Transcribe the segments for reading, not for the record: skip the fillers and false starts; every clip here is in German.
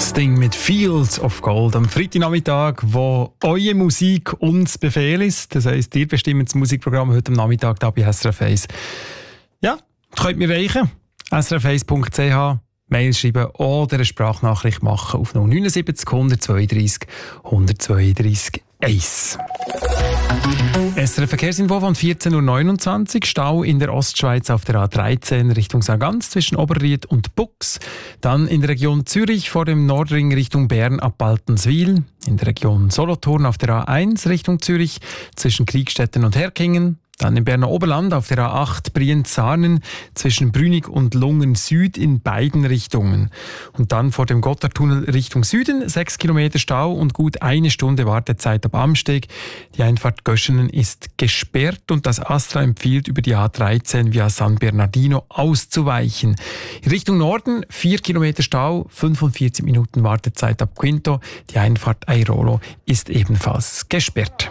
Sting mit Fields of Gold am Freitagnachmittag, wo eure Musik uns Befehl ist. Das heisst, ihr bestimmt das Musikprogramm heute am Nachmittag hier bei SRF 1. Ja, das könnt ihr erreichen. srf1.ch, Mail schreiben oder eine Sprachnachricht machen auf 079 132 132 1. SRF Verkehrsinfo von 14.29 Uhr. Stau in der Ostschweiz auf der A13 Richtung Sargans zwischen Oberried und Bux. Dann in der Region Zürich vor dem Nordring Richtung Bern ab Baltenswil. In der Region Solothurn auf der A1 Richtung Zürich zwischen Kriegstetten und Herkingen. Dann im Berner Oberland auf der A8 Brienz-Sarnen zwischen Brünig und Lungen Süd in beiden Richtungen. Und dann vor dem Gotthardtunnel Richtung Süden 6 Kilometer Stau und gut 1 Stunde Wartezeit ab Amsteg. Die Einfahrt Göschenen ist gesperrt und das ASTRA empfiehlt, über die A13 via San Bernardino auszuweichen. In Richtung Norden 4 Kilometer Stau, 45 Minuten Wartezeit ab Quinto. Die Einfahrt Airolo ist ebenfalls gesperrt.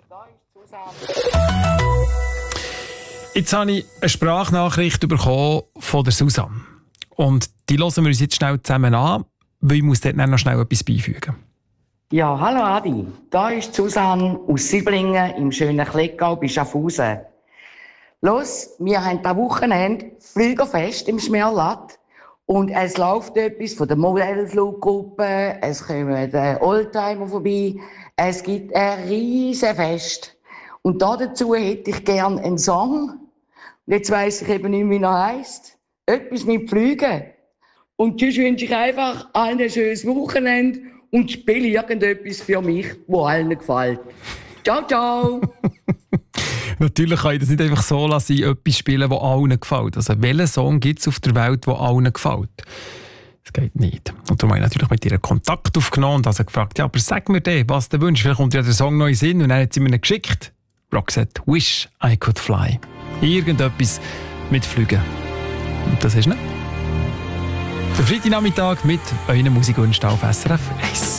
Jetzt habe ich eine Sprachnachricht bekommen von der Susanne. Und die hören wir uns jetzt schnell zusammen an, weil ich muss dort noch schnell etwas beifügen. Ja, hallo Adi. Da ist Susanne aus Siblingen im schönen Klettgau bei Schaffhausen. Los, wir haben dieses Wochenende Flügerfest im Schmerlatt. Und es läuft etwas von der Modellfluggruppe, es kommen Oldtimer vorbei. Es gibt ein riesen Fest. Und dazu hätte ich gerne einen Song. Und jetzt weiss ich eben nicht mehr, wie er heisst. Etwas mit Flügen. Und sonst wünsche ich einfach allen ein schönes Wochenende und spiele irgendetwas für mich, das allen gefällt. Ciao, ciao! Natürlich kann ich das nicht einfach so lassen, etwas spielen, das allen gefällt. Also, welchen Song gibt es auf der Welt, der allen gefällt? Das geht nicht. Und darum habe ich natürlich mit ihr Kontakt aufgenommen und also gefragt, ja, aber sag mir den, was du wünschst. Vielleicht kommt ja der Song neu in den Sinn und dann hat sie mir ihn geschickt. Roxette, Wish I Could Fly. Irgendetwas mit Flügen. Und das ist nicht. Der Freitagnachmittag mit euren Musikwünschen auf SRF 1.